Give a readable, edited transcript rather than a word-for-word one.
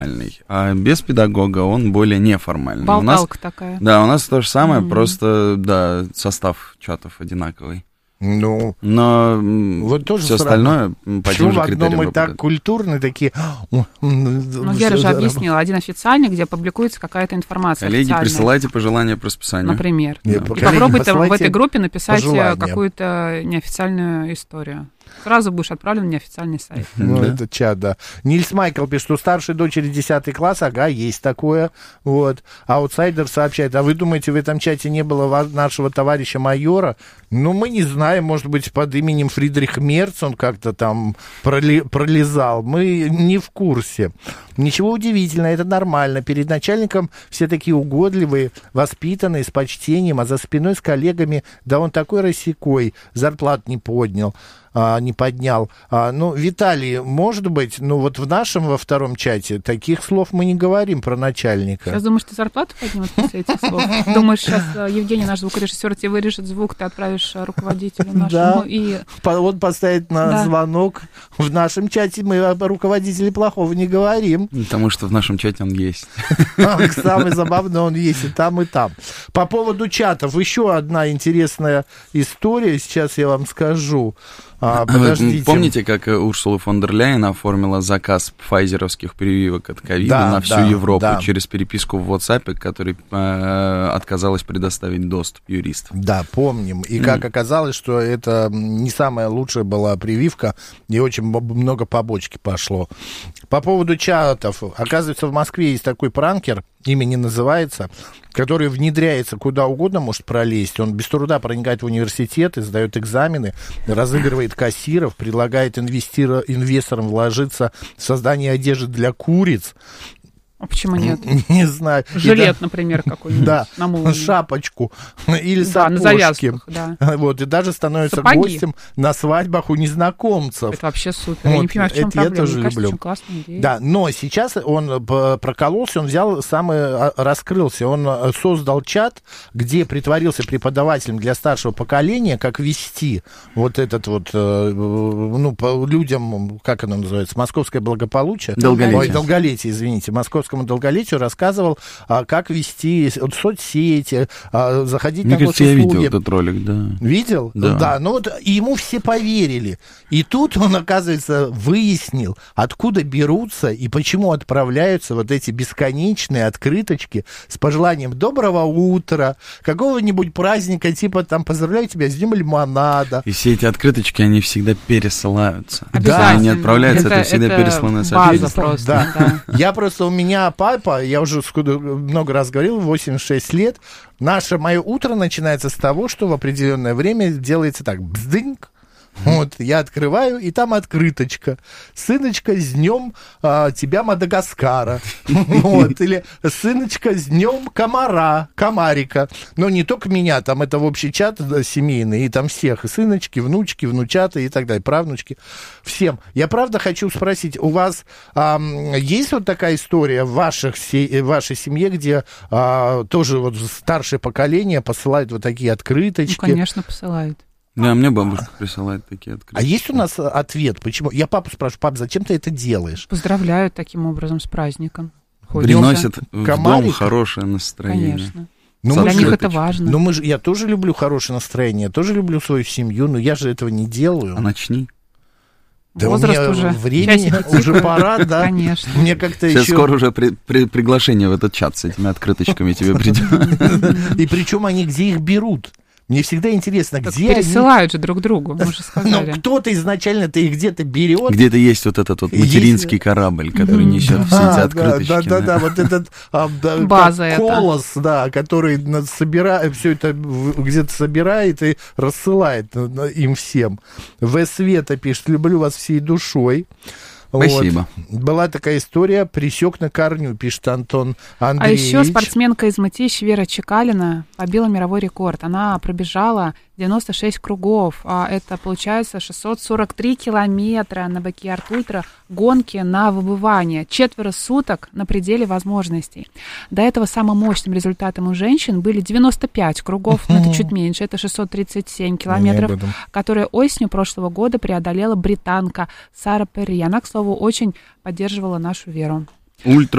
А без педагога он более неформальный. Болталка такая. Да, у нас то же самое, просто, да, состав чатов одинаковый. Ну, но вот тоже все остальное по тем же критериям. Мы так культурные такие. Ну, Гера же объяснила, один официальный, где публикуется какая-то информация. Коллеги, присылайте пожелания по расписанию. Например. И попробуйте в этой группе написать какую-то неофициальную историю. Сразу будешь отправлен на неофициальный сайт. Ну, это чат, да. Нильс Майкл пишет, что старшей дочери 10 класс, ага, есть такое. Вот. Аутсайдер сообщает, а вы думаете, в этом чате не было нашего товарища майора? Ну, мы не знаем, может быть, под именем Фридрих Мерц он как-то там пролезал. Мы не в курсе. Ничего удивительного, это нормально. Перед начальником все такие угодливые, воспитанные, с почтением, а за спиной с коллегами, да он такой рассекой, зарплат не поднял. Не поднял. Ну, Виталий, может быть, ну вот в нашем, во втором чате таких слов мы не говорим про начальника. Сейчас думаешь, ты зарплату поднимут после этих слов? Думаешь, сейчас Евгений, наш звукорежиссер, тебе вырежет звук, ты отправишь руководителю нашему? Да, и... он поставит на звонок. В нашем чате мы об руководителе плохого не говорим. Потому что в нашем чате он есть. Самое забавное, он есть и там, и там. По поводу чатов, еще одна интересная история, сейчас я вам скажу. Вы помните, как Урсула фон дер Ляйен оформила заказ пфайзеровских прививок от ковида на всю Европу через переписку в WhatsApp, который отказалась предоставить доступ юристов? Да, помним. И как оказалось, что это не самая лучшая была прививка, и очень много побочки пошло. По поводу чатов. Оказывается, в Москве есть такой пранкер, имя не называется, который внедряется куда угодно, может пролезть. Он без труда проникает в университеты, сдает экзамены, разыгрывает кассиров, предлагает инвесторам вложиться в создание одежды для куриц. А почему нет? Не знаю. Жилет, например, какой-нибудь. Да, шапочку или сапожки. На завязках, да. Вот, и даже становится гостем на свадьбах у незнакомцев. Это вообще супер. Я не понимаю, в чем проблема. Я тоже люблю. Очень классная идея. Да, но сейчас он прокололся, он взял раскрылся. Он создал чат, где притворился преподавателем для старшего поколения, как вести вот этот вот, ну, по людям, как оно называется, московское благополучие. Долголетие, извините, московскому долголетию рассказывал, как вести соцсети, заходить на госуслуги. Я видел этот ролик, да. Видел? Да. Ну вот и ему все поверили. И тут он, оказывается, выяснил, откуда берутся и почему отправляются вот эти бесконечные открыточки с пожеланием доброго утра, какого-нибудь праздника, типа там поздравляю тебя с днем лимонада. И все эти открыточки, они всегда пересылаются. Да. Они отправляются, это всегда пересланное сообщение. Да. Я просто, у меня папа, я уже много раз говорил, 86 лет, мое утро начинается с того, что в определенное время делается так, бздыньк. Вот, я открываю, и там открыточка. Сыночка, с днем тебя Мадагаскара. Вот, или сыночка, с днем комарика. Но не только меня, там это в общий чат семейный, и там всех, и сыночки, внучки, внучата и так далее, правнучки. Всем. Я правда хочу спросить, у вас есть вот такая история в вашей семье, где тоже вот старшее поколение посылает вот такие открыточки? Ну, конечно, посылает. Да, мне бабушка присылает такие открытки. А есть у нас ответ? Почему? Я папу спрашиваю, пап, зачем ты это делаешь? Поздравляют таким образом с праздником. Приносят в дом хорошее настроение. Конечно. Для них это важно. Но я тоже люблю хорошее настроение, я тоже люблю свою семью, но я же этого не делаю. А начни. Да возраст у меня уже. Времени уже пора, да? Конечно. Мне как-то сейчас еще... скоро уже приглашение в этот чат с этими открыточками тебе придет. И причем они где их берут? Мне всегда интересно, так где пересылают же друг другу, мы же сказали. Но кто-то изначально-то их где-то берет. Где-то есть вот этот вот материнский корабль, который несет все эти открыточки. Да, вот этот база колос, да, который все это где-то собирает и рассылает им всем. В. Света пишет, люблю вас всей душой. Спасибо. Вот. Была такая история, пресек на корню, пишет Антон Андреевич. А еще спортсменка из Мытищ Вера Чекалина побила мировой рекорд. Она пробежала 96 кругов, а это получается 643 километра на Бакьярд Ультра гонки на выбывание. 4 суток на пределе возможностей. До этого самым мощным результатом у женщин были 95 кругов, но это чуть меньше, это 637 километров, которые осенью прошлого года преодолела британка Сара Перри. Она, к слову, очень поддерживала нашу Веру. Ультра